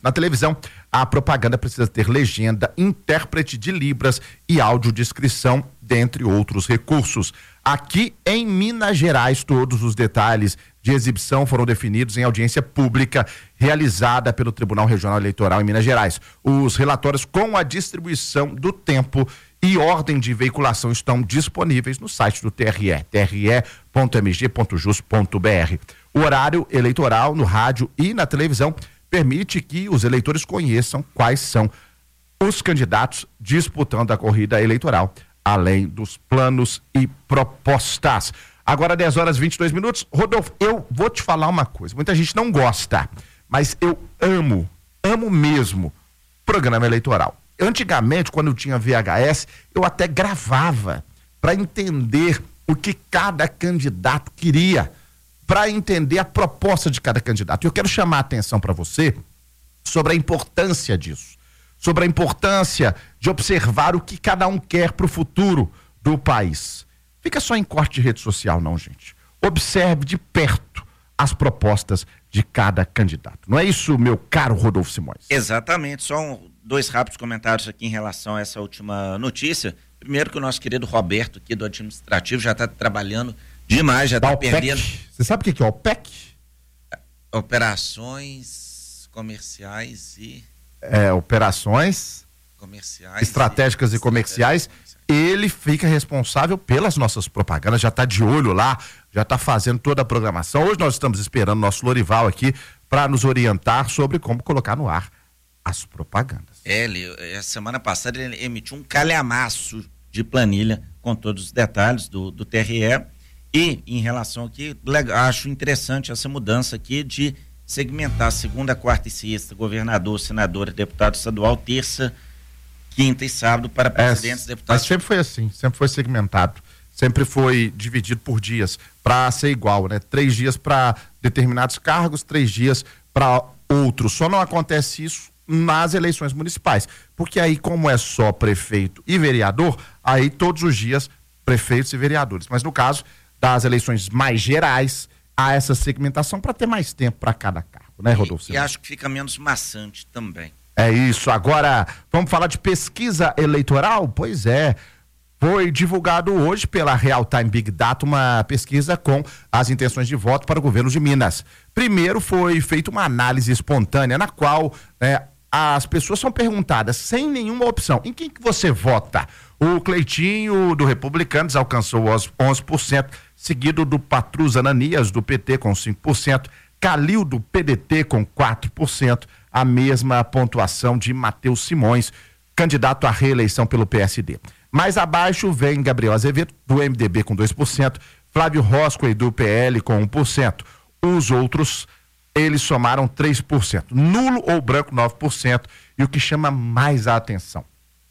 Na televisão, a propaganda precisa ter legenda, intérprete de Libras e audiodescrição, dentre outros recursos. Aqui em Minas Gerais, todos os detalhes de exibição foram definidos em audiência pública realizada pelo Tribunal Regional Eleitoral em Minas Gerais. Os relatórios com a distribuição do tempo e ordem de veiculação estão disponíveis no site do TRE, tre.mg.jus.br. O horário eleitoral no rádio e na televisão permite que os eleitores conheçam quais são os candidatos disputando a corrida eleitoral, além dos planos e propostas. Agora 10h22. Rodolfo, eu vou te falar uma coisa, muita gente não gosta, mas eu amo mesmo programa eleitoral. Antigamente, quando eu tinha VHS, eu até gravava para entender o que cada candidato queria, para entender a proposta de cada candidato. Eu quero chamar a atenção para você sobre a importância disso, sobre a importância de observar o que cada um quer para o futuro do país. Fica só em corte de rede social, não, gente. Observe de perto as propostas de cada candidato. Não é isso, meu caro Rodolfo Simões? Exatamente. Só dois rápidos comentários aqui em relação a essa última notícia. Primeiro, que o nosso querido Roberto, aqui do administrativo, já está trabalhando demais, já está perdendo. Você sabe o que é o OPEC? Operações comerciais e... operações comerciais estratégicas e comerciais. Ele fica responsável pelas nossas propagandas, já está de olho lá, já está fazendo toda a programação. Hoje nós estamos esperando o nosso Lorival aqui para nos orientar sobre como colocar no ar as propagandas. A semana passada ele emitiu um calhamaço de planilha com todos os detalhes do TRE, e em relação aqui, acho interessante essa mudança aqui de segmentar segunda, quarta e sexta, governador, senador, deputado estadual, terça, quinta e sábado para presidentes, deputados. Mas sempre foi assim, sempre foi segmentado, sempre foi dividido por dias, para ser igual, né? 3 dias para determinados cargos, 3 dias para outros. Só não acontece isso nas eleições municipais, porque aí, como é só prefeito e vereador, aí todos os dias prefeitos e vereadores. Mas no caso das eleições mais gerais, há essa segmentação para ter mais tempo para cada cargo, né, Rodolfo? E acho que fica menos maçante também. É isso. Agora, vamos falar de pesquisa eleitoral? Pois é. Foi divulgado hoje pela Real Time Big Data uma pesquisa com as intenções de voto para o governo de Minas. Primeiro foi feita uma análise espontânea na qual as pessoas são perguntadas sem nenhuma opção. Em quem que você vota? O Cleitinho do Republicanos alcançou 11%, seguido do Patrus Ananias do PT com 5%, Calil do PDT com 4%, a mesma pontuação de Matheus Simões, candidato à reeleição pelo PSD. Mais abaixo vem Gabriel Azevedo, do MDB, com 2%, Flávio Roscoe, do PL, com 1%. Os outros, eles somaram 3%. Nulo ou branco, 9%. E o que chama mais a atenção,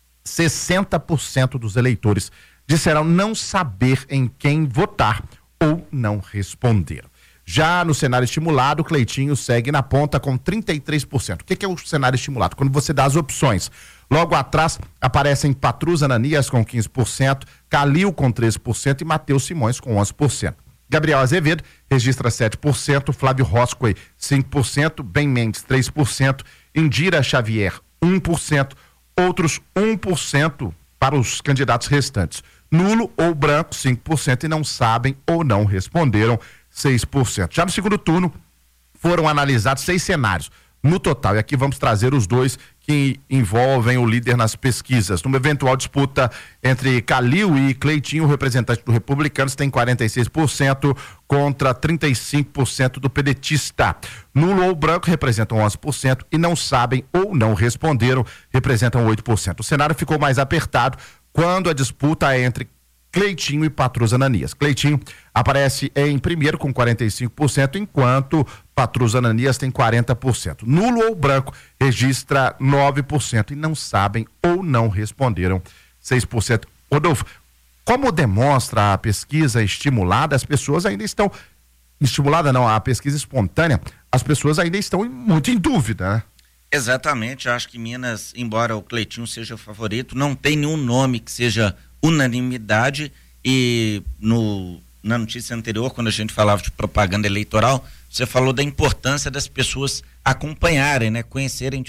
60% dos eleitores disseram não saber em quem votar ou não responderam. Já no cenário estimulado, o Cleitinho segue na ponta com 33%. O que é o cenário estimulado? Quando você dá as opções. Logo atrás aparecem Patrus Ananias com 15%, Calil com 13% e Matheus Simões com 11%. Gabriel Azevedo registra 7%, Flávio Roscoe 5%, Ben Mendes 3%, Indira Xavier 1%, outros 1% para os candidatos restantes. Nulo ou branco 5% e não sabem ou não responderam 6%. Já no segundo turno foram analisados 6 cenários no total, e aqui vamos trazer os 2 que envolvem o líder nas pesquisas. Numa eventual disputa entre Calil e Cleitinho, o representante do Republicanos tem 46% contra 35% do pedetista. Nulo ou branco representam 11% e não sabem ou não responderam representam 8%. O cenário ficou mais apertado quando a disputa é entre Cleitinho e Patrus Ananias. Cleitinho aparece em primeiro com 45%, enquanto Patrus Ananias tem 40%. Nulo ou branco registra 9% e não sabem ou não responderam 6%. Rodolfo, como demonstra a pesquisa estimulada, as pessoas ainda estão... Estimulada não, a pesquisa espontânea, as pessoas ainda estão muito em dúvida, né? Exatamente, acho que Minas, embora o Cleitinho seja o favorito, não tem nenhum nome que seja unanimidade, e na notícia anterior, quando a gente falava de propaganda eleitoral, você falou da importância das pessoas acompanharem, né? Conhecerem